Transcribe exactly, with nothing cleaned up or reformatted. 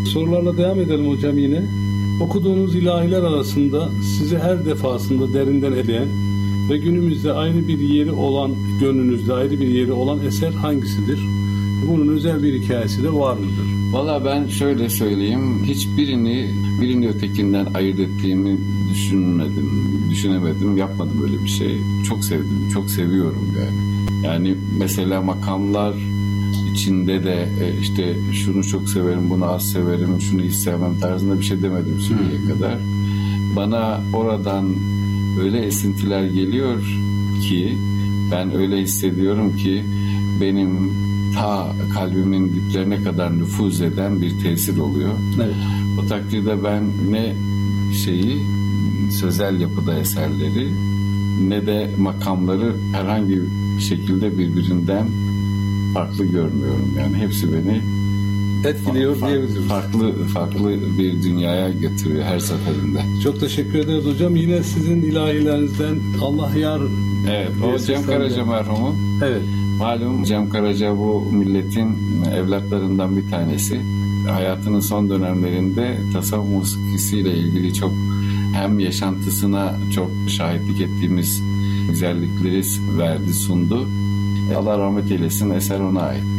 Sorularla devam edelim hocam yine. Okuduğunuz ilahiler arasında sizi her defasında derinden etkileyen ve günümüzde ayrı bir yeri olan, gönlünüzde ayrı bir yeri olan eser hangisidir? Bunun özel bir hikayesi de var mıdır? Valla ben şöyle söyleyeyim, hiçbirini birini ötekinden ayırt ettiğimi düşünmedim, düşünemedim, yapmadım böyle bir şey. Çok sevdim, çok seviyorum yani. Yani mesela makamlar içinde de işte şunu çok severim, bunu az severim, şunu hiç sevmem tarzında bir şey demedim şimdiye hmm. kadar. Bana oradan öyle esintiler geliyor ki ben öyle hissediyorum ki benim ta kalbimin diplerine kadar nüfuz eden bir tesir oluyor. Evet. O takdirde ben ne şeyi, sözel yapıda eserleri ne de makamları herhangi bir şekilde birbirinden farklı görmüyorum. Yani hepsi beni etkiliyor fa- diyebiliriz. Farklı farklı bir dünyaya götürüyor her seferinde. Çok teşekkür ederiz hocam. Yine sizin ilahilerinizden Allah yar. Evet, o Cem Karaca merhumu. Evet. Malum Cem Karaca bu milletin evlatlarından bir tanesi. Hayatının son dönemlerinde tasavvuf musikisiyle ilgili çok hem yaşantısına çok şahitlik ettiğimiz güzellikleri verdi, sundu. Allah rahmet eylesin, eser ona ait.